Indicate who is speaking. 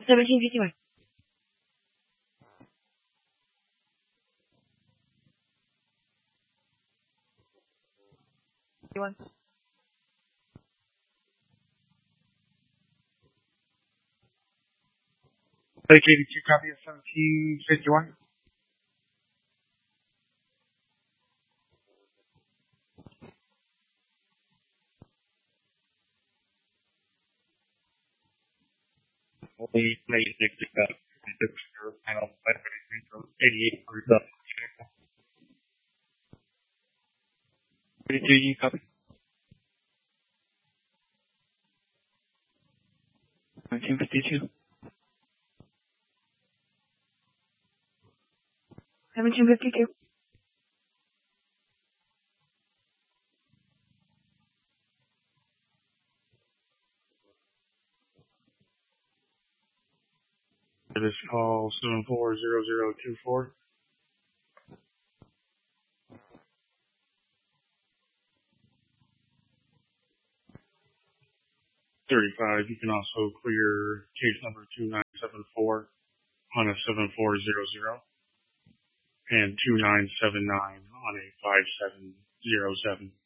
Speaker 1: 1751. 51.
Speaker 2: Lake 82, copy of 1751.
Speaker 3: Lake 86, panel 88 for the
Speaker 2: 82, copy. 1752.
Speaker 1: 1752.
Speaker 2: This call 740024. 35. You can also clear case number 2974 on a 7400 and 2979 on a 5707.